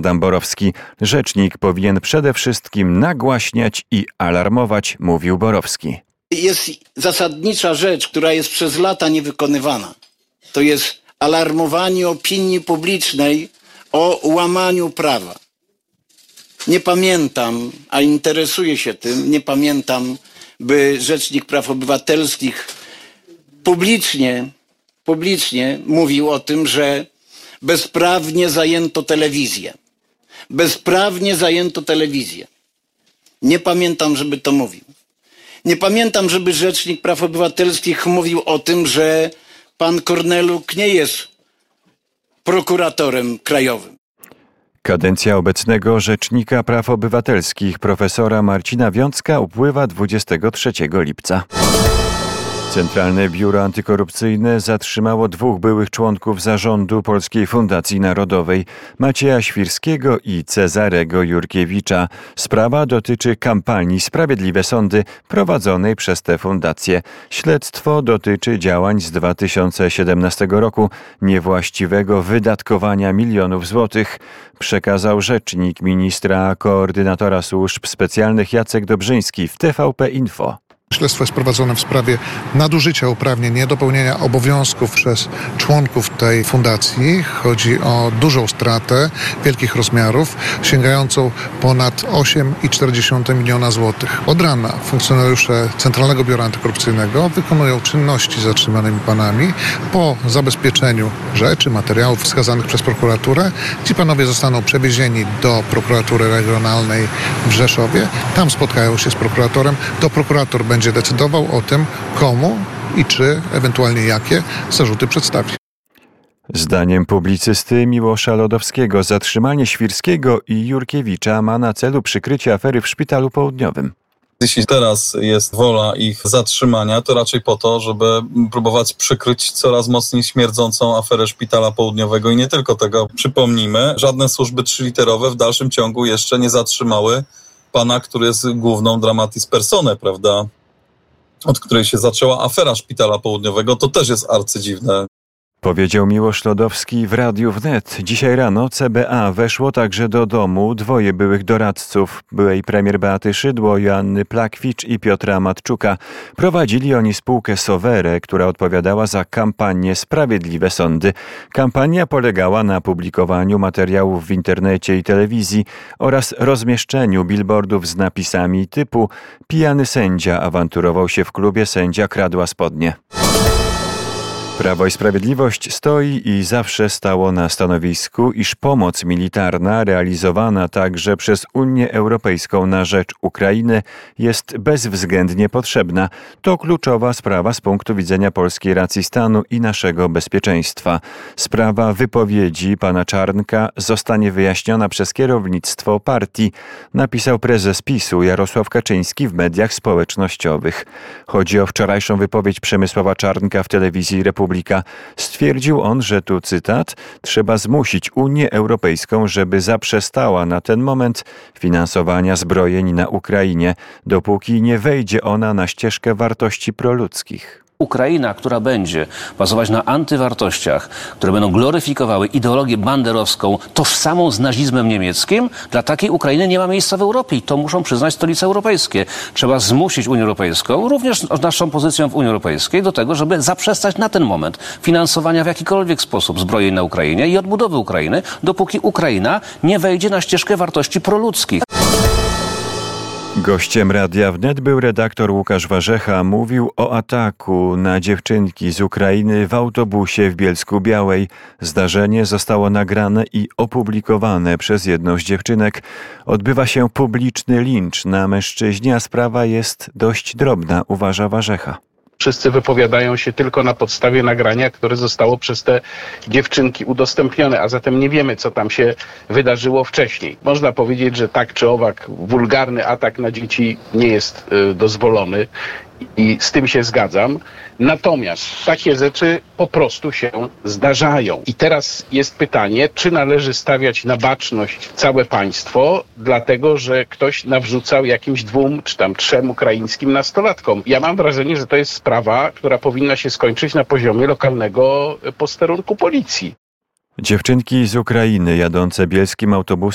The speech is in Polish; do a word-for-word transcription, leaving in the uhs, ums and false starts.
Adam Borowski. Rzecznik powinien przede wszystkim nagłaśniać i alarmować, mówił Borowski. Jest zasadnicza rzecz, która jest przez lata niewykonywana. To jest alarmowanie opinii publicznej o łamaniu prawa. Nie pamiętam, a interesuję się tym, nie pamiętam, by Rzecznik Praw Obywatelskich publicznie, publicznie mówił o tym, że bezprawnie zajęto telewizję. Bezprawnie zajęto telewizję. Nie pamiętam, żeby to mówił. Nie pamiętam, żeby Rzecznik Praw Obywatelskich mówił o tym, że pan Korneluk nie jest prokuratorem krajowym. Kadencja obecnego Rzecznika Praw Obywatelskich profesora Marcina Wiącka upływa dwudziestego trzeciego lipca. Centralne Biuro Antykorupcyjne zatrzymało dwóch byłych członków zarządu Polskiej Fundacji Narodowej, Macieja Świrskiego i Cezarego Jurkiewicza. Sprawa dotyczy kampanii Sprawiedliwe Sądy prowadzonej przez tę fundację. Śledztwo dotyczy działań z dwa tysiące siedemnastego roku, niewłaściwego wydatkowania milionów złotych, przekazał rzecznik ministra koordynatora służb specjalnych Jacek Dobrzyński w T V P Info. Śledztwo jest prowadzone w sprawie nadużycia uprawnień, niedopełnienia obowiązków przez członków tej fundacji. Chodzi o dużą stratę wielkich rozmiarów, sięgającą ponad osiem przecinek cztery miliona złotych. Od rana funkcjonariusze Centralnego Biura Antykorupcyjnego wykonują czynności z zatrzymanymi panami po zabezpieczeniu rzeczy, materiałów wskazanych przez prokuraturę. Ci panowie zostaną przewiezieni do prokuratury regionalnej w Rzeszowie. Tam spotkają się z prokuratorem. To prokurator będzie będzie decydował o tym, komu i czy, ewentualnie jakie zarzuty przedstawi. Zdaniem publicysty Miłosza Lodowskiego zatrzymanie Świrskiego i Jurkiewicza ma na celu przykrycie afery w Szpitalu Południowym. Jeśli teraz jest wola ich zatrzymania, to raczej po to, żeby próbować przykryć coraz mocniej śmierdzącą aferę Szpitala Południowego i nie tylko tego. Przypomnijmy, żadne służby trzyliterowe w dalszym ciągu jeszcze nie zatrzymały pana, który jest główną dramatis personae, prawda, od której się zaczęła afera Szpitala Południowego. To też jest arcydziwne. Powiedział Miłosz Lodowski w Radiu Wnet. Dzisiaj rano C B A weszło także do domu dwoje byłych doradców, byłej premier Beaty Szydło, Joanny Plakwicz i Piotra Matczuka. Prowadzili oni spółkę Sowere, która odpowiadała za kampanię Sprawiedliwe Sądy. Kampania polegała na publikowaniu materiałów w internecie i telewizji oraz rozmieszczeniu billboardów z napisami typu „Pijany sędzia awanturował się w klubie, sędzia kradła spodnie”. Prawo i Sprawiedliwość stoi i zawsze stało na stanowisku, iż pomoc militarna realizowana także przez Unię Europejską na rzecz Ukrainy jest bezwzględnie potrzebna. To kluczowa sprawa z punktu widzenia polskiej racji stanu i naszego bezpieczeństwa. Sprawa wypowiedzi pana Czarnka zostanie wyjaśniona przez kierownictwo partii, napisał prezes PiSu Jarosław Kaczyński w mediach społecznościowych. Chodzi o wczorajszą wypowiedź Przemysława Czarnka w telewizji Republika. Stwierdził on, że tu cytat, trzeba zmusić Unię Europejską, żeby zaprzestała na ten moment finansowania zbrojeń na Ukrainie, dopóki nie wejdzie ona na ścieżkę wartości proludzkich. Ukraina, która będzie bazować na antywartościach, które będą gloryfikowały ideologię banderowską, tożsamą z nazizmem niemieckim, dla takiej Ukrainy nie ma miejsca w Europie i to muszą przyznać stolice europejskie. Trzeba zmusić Unię Europejską, również naszą pozycją w Unii Europejskiej, do tego, żeby zaprzestać na ten moment finansowania w jakikolwiek sposób zbrojeń na Ukrainie i odbudowy Ukrainy, dopóki Ukraina nie wejdzie na ścieżkę wartości proludzkich. Gościem Radia Wnet był redaktor Łukasz Warzecha. Mówił o ataku na dziewczynki z Ukrainy w autobusie w Bielsku-Białej. Zdarzenie zostało nagrane i opublikowane przez jedną z dziewczynek. Odbywa się publiczny lincz na mężczyźnie, a sprawa jest dość drobna, uważa Warzecha. Wszyscy wypowiadają się tylko na podstawie nagrania, które zostało przez te dziewczynki udostępnione, a zatem nie wiemy, co tam się wydarzyło wcześniej. Można powiedzieć, że tak czy owak wulgarny atak na dzieci nie jest y, dozwolony i z tym się zgadzam. Natomiast takie rzeczy po prostu się zdarzają. I teraz jest pytanie, czy należy stawiać na baczność całe państwo, dlatego że ktoś nawrzucał jakimś dwóm czy tam trzem ukraińskim nastolatkom. Ja mam wrażenie, że to jest sprawa, która powinna się skończyć na poziomie lokalnego posterunku policji. Dziewczynki z Ukrainy jadące bielskim autobusem